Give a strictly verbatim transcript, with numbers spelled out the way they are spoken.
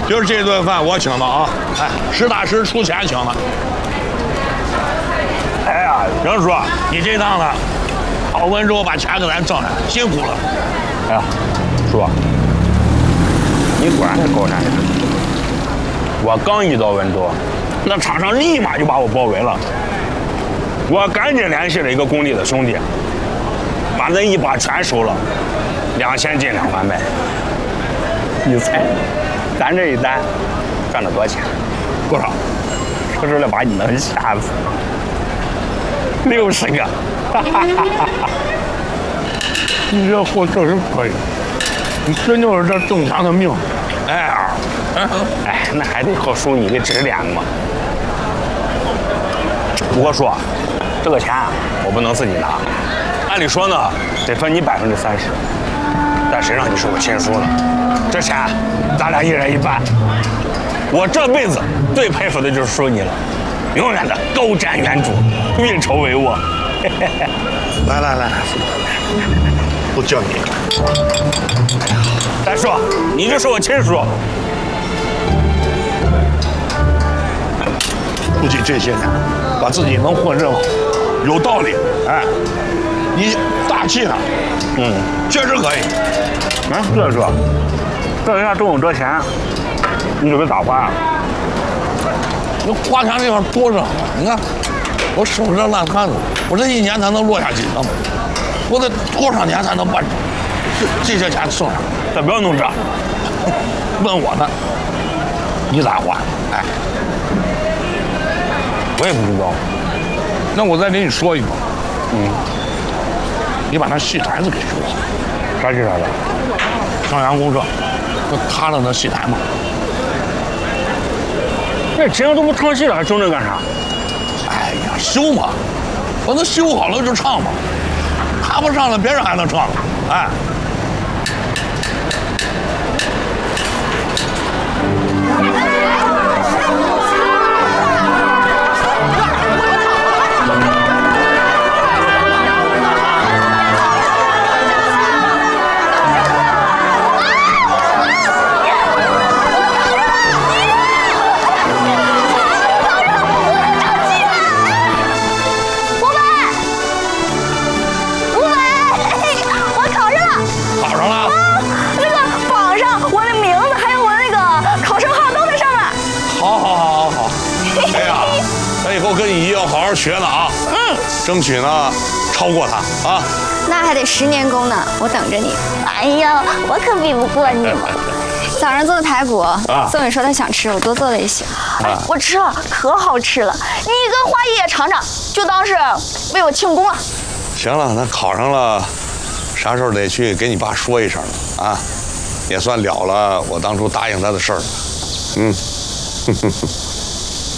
今儿这顿饭我请的啊，哎，实打实出钱请的。哎呀，郑叔，你这趟子好温州把钱给咱挣来，辛苦了。 哎呀，叔，你果然是高山人。我刚一到温州，那厂商立马就把我包围了。我赶紧联系了一个工地的兄弟，把那一把全收了，两千进两万卖。你猜，咱这一单赚了多少钱？ 多少？ 说出来把你能吓死。六十个。 你这货确实可以，你真就是这挣钱的命。哎呀， 哎，那还得靠叔你的指点嘛。不过说，这个钱我不能自己拿，按理说呢，得分你百分之三十。但谁让你是我亲叔了？这钱咱俩一人一半。我这辈子最佩服的就是叔你了，永远的高瞻远瞩，运筹帷幄。 来来来，不叫你。 大叔，你就是我亲叔。 估计这些年把自己能混正好，有道理。哎，你大气呢？ 嗯， 确实可以。 啊，这叔，这人家挣我这钱，你准备咋花啊？ 你花钱地方多着呢，你看我手这烂摊子，我这一年才能落下几个嘛？我得多少年才能办成？这这些钱剩下， 咱不要弄这。 问我呢，你咋花？哎， 我也不知道。 那我再给你说一个， 嗯， 你把那戏台子给修好。 啥戏台子？ 上阳公社，那塌了那戏台嘛。 那既然都不唱戏了，还修那干啥？ 哎呀，修嘛，把它修好了就唱嘛。他不上了，别人还能唱。哎。好好学了啊，嗯，争取呢超过他啊。 那还得十年功呢，我等着你。哎呀，我可比不过你嘛。早上做的排骨，宋宇说他想吃，我多做了一些。哎，我吃了，可好吃了。你跟花爷爷尝尝，就当是为我庆功了。 行了，那考上了，啥时候得去给你爸说一声了啊，也算了了我当初答应他的事儿。嗯。